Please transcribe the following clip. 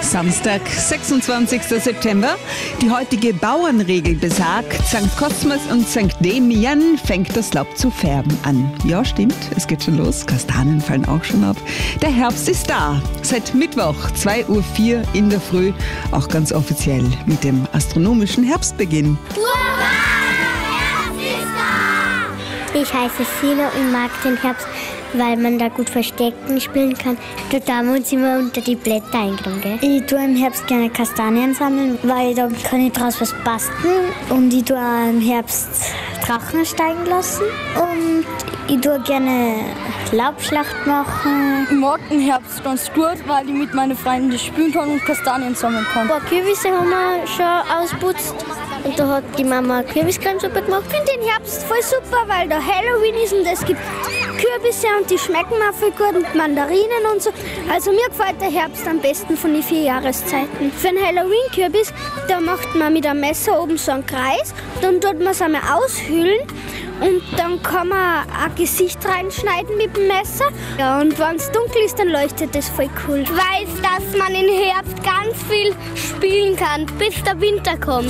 Samstag, 26. September. Die heutige Bauernregel besagt, St. Kosmas und St. Demian fängt das Laub zu färben an. Ja, stimmt, es geht schon los. Kastanien fallen auch schon ab. Der Herbst ist da. Seit Mittwoch, 2:04 Uhr in der Früh, auch ganz offiziell mit dem astronomischen Herbstbeginn. Ich heiße Sina und mag den Herbst, weil man da gut Verstecken spielen kann. Da haben wir uns immer unter die Blätter eingenommen, gell? Ich tue im Herbst gerne Kastanien sammeln, weil da kann ich draus was basteln. Und ich tue auch im Herbst Drachen steigen lassen. Und ich tue gerne Laubschlacht machen. Ich mag den Herbst ganz gut, weil ich mit meinen Freunden spielen kann und Kastanien sammeln kann. Ein paar Kürbisse haben wir schon ausputzt. Und da hat die Mama Kürbiscremesuppe gemacht. Ich finde den Herbst voll super, weil da Halloween ist und es gibt Kürbisse und die schmecken auch voll gut und Mandarinen und so. Also mir gefällt der Herbst am besten von den 4 Jahreszeiten. Für einen Halloween-Kürbis, da macht man mit einem Messer oben so einen Kreis, dann tut man es einmal aushöhlen und dann kann man ein Gesicht reinschneiden mit dem Messer. Ja, und wenn es dunkel ist, dann leuchtet das voll cool. Ich weiß, dass man im Herbst ganz viel spielen kann, bis der Winter kommt.